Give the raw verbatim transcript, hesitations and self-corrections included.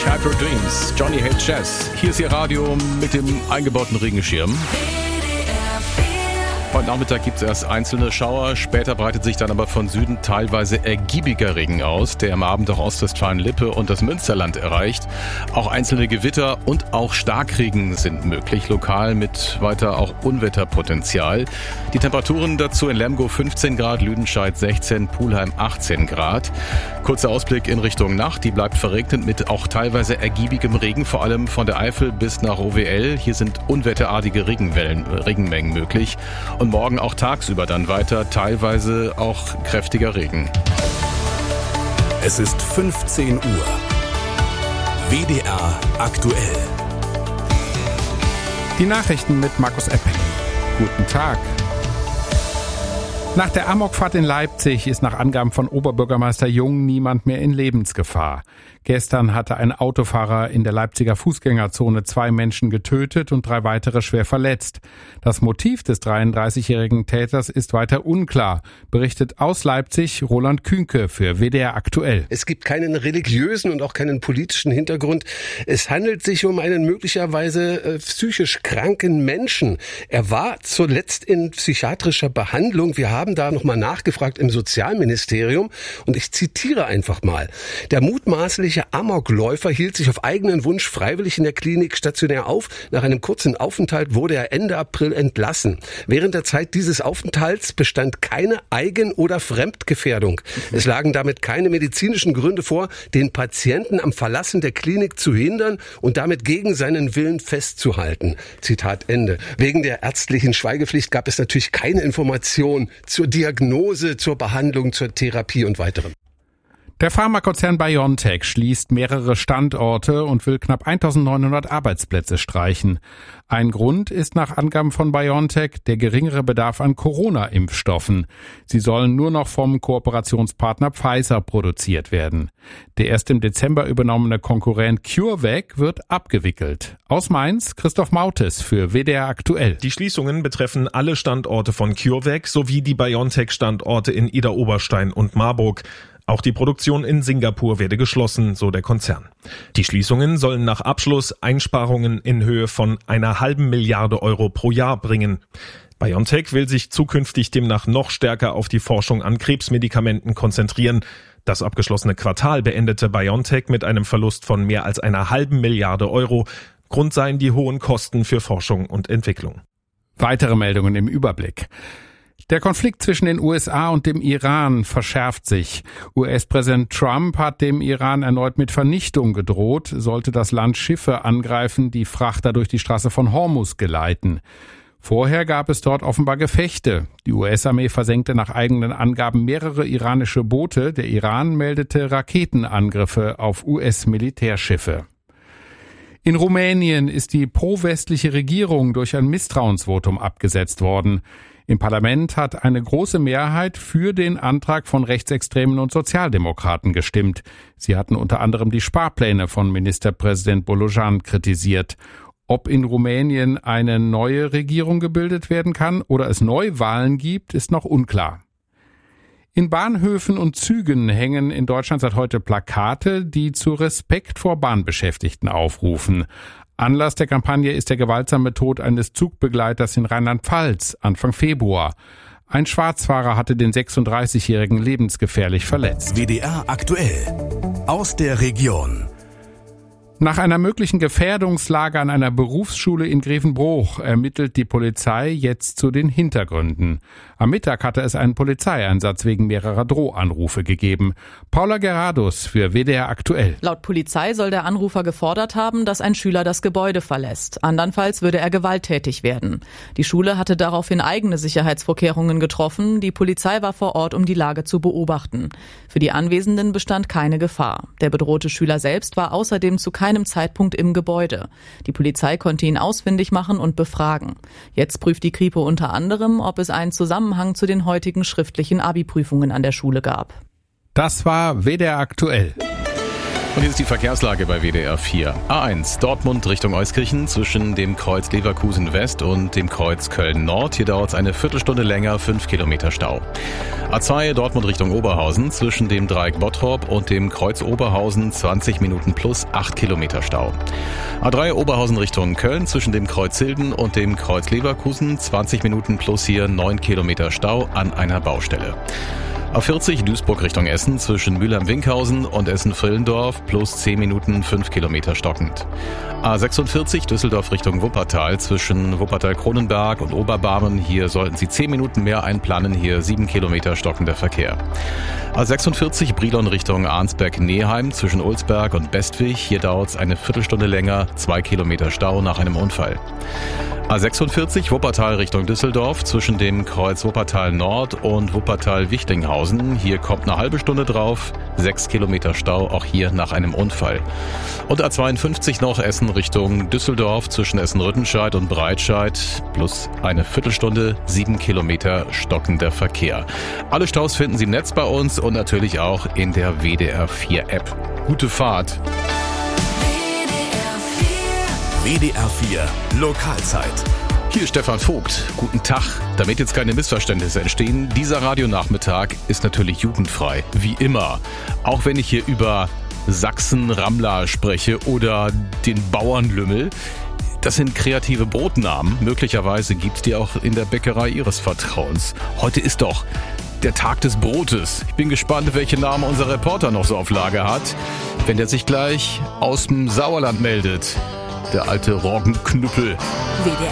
Hyper Dreams, Johnny Hates Jazz. Hier ist Ihr Radio mit dem eingebauten Regenschirm. Heute Nachmittag gibt es erst einzelne Schauer, später breitet sich dann aber von Süden teilweise ergiebiger Regen aus, der am Abend auch Ostwestfalen-Lippe und das Münsterland erreicht. Auch einzelne Gewitter und auch Starkregen sind möglich, lokal mit weiter auch Unwetterpotenzial. Die Temperaturen dazu in Lemgo fünfzehn Grad, Lüdenscheid sechzehn, Pulheim achtzehn Grad. Kurzer Ausblick in Richtung Nacht, die bleibt verregnet mit auch teilweise ergiebigem Regen, vor allem von der Eifel bis nach O W L. Hier sind unwetterartige Regenwellen, Regenmengen möglich. Und morgen auch tagsüber dann weiter, teilweise auch kräftiger Regen. Es ist fünfzehn Uhr. W D R aktuell. Die Nachrichten mit Markus Epping. Guten Tag. Nach der Amokfahrt in Leipzig ist nach Angaben von Oberbürgermeister Jung niemand mehr in Lebensgefahr. Gestern hatte ein Autofahrer in der Leipziger Fußgängerzone zwei Menschen getötet und drei weitere schwer verletzt. Das Motiv des dreiunddreißigjährigen Täters ist weiter unklar, berichtet aus Leipzig Roland Kühnke für W D R aktuell. Es gibt keinen religiösen und auch keinen politischen Hintergrund. Es handelt sich um einen möglicherweise äh, psychisch kranken Menschen. Er war zuletzt in psychiatrischer Behandlung. Wir haben da nochmal nachgefragt im Sozialministerium und ich zitiere einfach mal. Der mutmaßliche Amokläufer hielt sich auf eigenen Wunsch freiwillig in der Klinik stationär auf. Nach einem kurzen Aufenthalt wurde er Ende April entlassen. Während der Zeit dieses Aufenthalts bestand keine Eigen- oder Fremdgefährdung. Es lagen damit keine medizinischen Gründe vor, den Patienten am Verlassen der Klinik zu hindern und damit gegen seinen Willen festzuhalten. Zitat Ende. Wegen der ärztlichen Schweigepflicht gab es natürlich keine Information zur Diagnose, zur Behandlung, zur Therapie und weiterem. Der Pharmakonzern BioNTech schließt mehrere Standorte und will knapp eintausendneunhundert Arbeitsplätze streichen. Ein Grund ist nach Angaben von BioNTech der geringere Bedarf an Corona-Impfstoffen. Sie sollen nur noch vom Kooperationspartner Pfizer produziert werden. Der erst im Dezember übernommene Konkurrent CureVac wird abgewickelt. Aus Mainz, Christoph Mautes für W D R aktuell. Die Schließungen betreffen alle Standorte von CureVac sowie die BioNTech-Standorte in Idar-Oberstein und Marburg. Auch die Produktion in Singapur werde geschlossen, so der Konzern. Die Schließungen sollen nach Abschluss Einsparungen in Höhe von einer halben Milliarde Euro pro Jahr bringen. BioNTech will sich zukünftig demnach noch stärker auf die Forschung an Krebsmedikamenten konzentrieren. Das abgeschlossene Quartal beendete BioNTech mit einem Verlust von mehr als einer halben Milliarde Euro. Grund seien die hohen Kosten für Forschung und Entwicklung. Weitere Meldungen im Überblick. Der Konflikt zwischen den U S A und dem Iran verschärft sich. U S-Präsident Trump hat dem Iran erneut mit Vernichtung gedroht, sollte das Land Schiffe angreifen, die Frachter durch die Straße von Hormuz geleiten. Vorher gab es dort offenbar Gefechte. Die U S-Armee versenkte nach eigenen Angaben mehrere iranische Boote. Der Iran meldete Raketenangriffe auf U S-Militärschiffe. In Rumänien ist die pro-westliche Regierung durch ein Misstrauensvotum abgesetzt worden. Im Parlament hat eine große Mehrheit für den Antrag von Rechtsextremen und Sozialdemokraten gestimmt. Sie hatten unter anderem die Sparpläne von Ministerpräsident Bolojan kritisiert. Ob in Rumänien eine neue Regierung gebildet werden kann oder es Neuwahlen gibt, ist noch unklar. In Bahnhöfen und Zügen hängen in Deutschland seit heute Plakate, die zu Respekt vor Bahnbeschäftigten aufrufen. Anlass der Kampagne ist der gewaltsame Tod eines Zugbegleiters in Rheinland-Pfalz Anfang Februar. Ein Schwarzfahrer hatte den sechsunddreißigjährigen lebensgefährlich verletzt. W D R aktuell. Aus der Region. Nach einer möglichen Gefährdungslage an einer Berufsschule in Grevenbroich ermittelt die Polizei jetzt zu den Hintergründen. Am Mittag hatte es einen Polizeieinsatz wegen mehrerer Drohanrufe gegeben. Paula Gerardus für W D R aktuell. Laut Polizei soll der Anrufer gefordert haben, dass ein Schüler das Gebäude verlässt. Andernfalls würde er gewalttätig werden. Die Schule hatte daraufhin eigene Sicherheitsvorkehrungen getroffen. Die Polizei war vor Ort, um die Lage zu beobachten. Für die Anwesenden bestand keine Gefahr. Der bedrohte Schüler selbst war außerdem zu keinem Zeitpunkt im Gebäude. Die Polizei konnte ihn ausfindig machen und befragen. Jetzt prüft die Kripo unter anderem, ob es einen Zusammenhang zu den heutigen schriftlichen Abi-Prüfungen an der Schule gab. Das war W D R aktuell. Und hier ist die Verkehrslage bei W D R vier. A eins, Dortmund Richtung Euskirchen zwischen dem Kreuz Leverkusen West und dem Kreuz Köln Nord. Hier dauert es eine Viertelstunde länger, fünf Kilometer Stau. A zwei, Dortmund Richtung Oberhausen zwischen dem Dreieck Bottrop und dem Kreuz Oberhausen, zwanzig Minuten plus acht Kilometer Stau. A drei, Oberhausen Richtung Köln zwischen dem Kreuz Hilden und dem Kreuz Leverkusen, zwanzig Minuten plus hier neun Kilometer Stau an einer Baustelle. A vierzig, Duisburg Richtung Essen zwischen Mülheim-Winkhausen und Essen-Villendorf plus zehn Minuten, fünf Kilometer stockend. A sechsundvierzig, Düsseldorf Richtung Wuppertal zwischen Wuppertal-Kronenberg und Oberbarmen. Hier sollten Sie zehn Minuten mehr einplanen, hier sieben Kilometer stockender Verkehr. A sechsundvierzig, Brilon Richtung Arnsberg-Neheim zwischen Ulsberg und Bestwig. Hier dauert es eine Viertelstunde länger, zwei Kilometer Stau nach einem Unfall. A sechsundvierzig, Wuppertal Richtung Düsseldorf zwischen dem Kreuz Wuppertal Nord und Wuppertal-Wichtinghausen. Hier kommt eine halbe Stunde drauf, sechs Kilometer Stau, auch hier nach einem Unfall. Und A zweiundfünfzig noch Essen Richtung Düsseldorf zwischen Essen-Rüttenscheid und Breitscheid plus eine Viertelstunde, sieben Kilometer stockender Verkehr. Alle Staus finden Sie im Netz bei uns und natürlich auch in der W D R vier App. Gute Fahrt! W D R vier Lokalzeit. Hier ist Stefan Vogt. Guten Tag. Damit jetzt keine Missverständnisse entstehen, dieser Radionachmittag ist natürlich jugendfrei. Wie immer. Auch wenn ich hier über Sachsen-Rammler spreche oder den Bauernlümmel. Das sind kreative Brotnamen. Möglicherweise gibt's die auch in der Bäckerei Ihres Vertrauens. Heute ist doch der Tag des Brotes. Ich bin gespannt, welche Namen unser Reporter noch so auf Lager hat, wenn der sich gleich aus dem Sauerland meldet. Der alte Roggenknüppel. W D